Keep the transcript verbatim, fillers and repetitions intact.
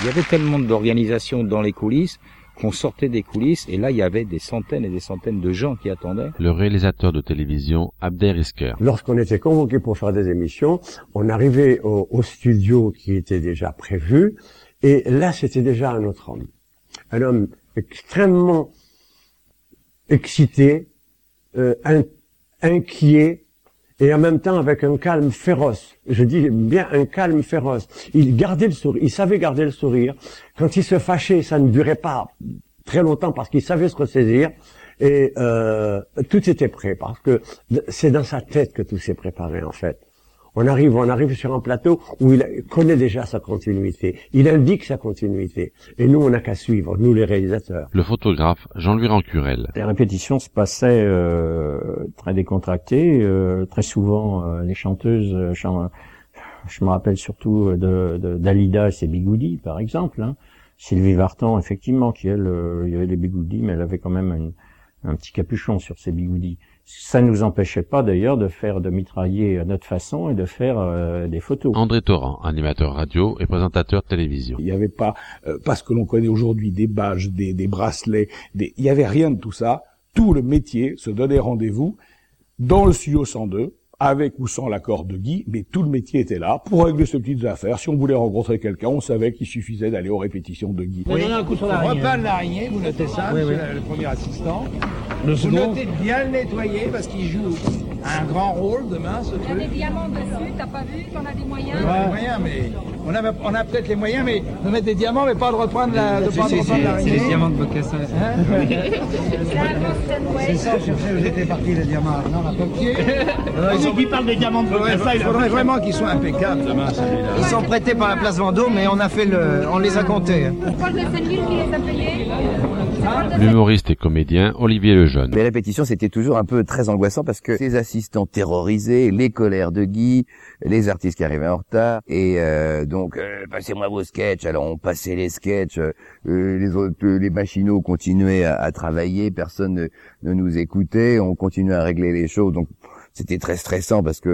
Il y avait tellement d'organisations dans les coulisses qu'on sortait des coulisses et là il y avait des centaines et des centaines de gens qui attendaient. Le réalisateur de télévision Abder Isker. Lorsqu'on était convoqué pour faire des émissions, on arrivait au, au studio qui était déjà prévu et là c'était déjà un autre homme. Un homme extrêmement excité, euh, in, inquiet et en même temps avec un calme féroce. Je dis bien un calme féroce. Il gardait le sourire, il savait garder le sourire. Quand il se fâchait, ça ne durait pas très longtemps parce qu'il savait se ressaisir. Et euh, tout était prêt parce que c'est dans sa tête que tout s'est préparé en fait. On arrive, on arrive sur un plateau où il connaît déjà sa continuité. Il indique sa continuité. Et nous, on n'a qu'à suivre, nous les réalisateurs. Le photographe Jean-Louis Rancurel. Les répétitions se passaient euh, très décontractées. Euh, très souvent, euh, les chanteuses, euh, chan... je me rappelle surtout de, de Dalida et ses bigoudis, par exemple. Hein. Sylvie Vartan, effectivement, qui elle, euh, il y avait les bigoudis, mais elle avait quand même une, un petit capuchon sur ses bigoudis. Ça ne nous empêchait pas d'ailleurs de faire, de mitrailler à notre façon et de faire euh, des photos. André Torrent, animateur radio et présentateur télévision. Il n'y avait pas, euh, pas ce que l'on connaît aujourd'hui, des badges, des, des bracelets, des... il n'y avait rien de tout ça. Tout le métier se donnait rendez-vous dans le studio cent deux, avec ou sans l'accord de Guy, mais tout le métier était là pour régler ces petites affaires. Si on voulait rencontrer quelqu'un, on savait qu'il suffisait d'aller aux répétitions de Guy. Oui, un coup sur l'araignée. Repeindre l'araignée, vous notez ça, oui, oui. Le, le premier assistant. Le vous second. Notez de bien le nettoyer parce qu'il joue un grand rôle demain, ce truc. Il y a des diamants dessus, t'as pas vu qu'on a des moyens? On a des moyens, mais on a, on a peut-être les moyens, mais de mettre des diamants, mais pas de reprendre la, de pas de reprendre l'araignée. C'est les diamants de Bocassin. Hein? C'est ça, chercher où étaient partis les diamants. Non, on a pas pied. Ceux qui parlent des diamants de Bocassin, il faudrait vraiment qu'ils soient impeccables demain, celui-là. Ils sont prêtés par la place Vendôme, mais on a fait le, on les a comptés. C'est Paul de Saint-Gilles qui les a payés. L'humoriste et comédien Olivier Lejeune. Les répétitions, c'était toujours un peu très angoissant parce que ces assistants terrorisés, les colères de Guy, les artistes qui arrivaient en retard, et euh, donc euh, passez-moi vos sketchs. Alors on passait les sketchs, euh, les autres, euh, les machinaux continuaient à, à travailler, personne ne, ne nous écoutait, on continuait à régler les choses, donc c'était très stressant parce que